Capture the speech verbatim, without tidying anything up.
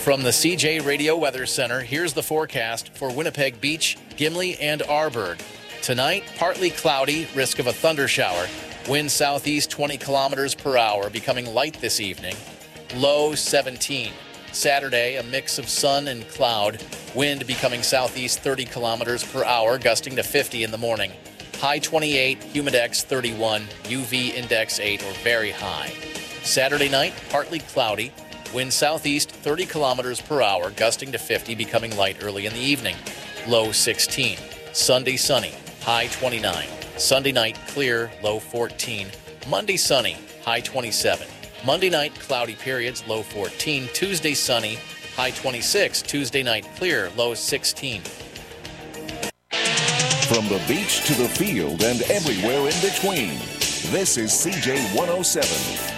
From the C J Radio Weather Center, here's the forecast for Winnipeg Beach, Gimli, and Arborg. Tonight, partly cloudy, risk of a thunder shower. Wind southeast twenty kilometers per hour, becoming light this evening. Low seventeen. Saturday, a mix of sun and cloud. Wind becoming southeast thirty kilometers per hour, gusting to fifty in the morning. High twenty-eight, humidex thirty-one, U V index eight or very high. Saturday night, partly cloudy. Wind southeast thirty kilometers per hour, gusting to fifty, becoming light early in the evening. Low sixteen. Sunday sunny, high twenty-nine. Sunday night clear, low fourteen. Monday sunny, high twenty-seven. Monday night cloudy periods, low fourteen. Tuesday sunny, high twenty-six. Tuesday night clear, low sixteen. From the beach to the field and everywhere in between, this is C J one oh seven.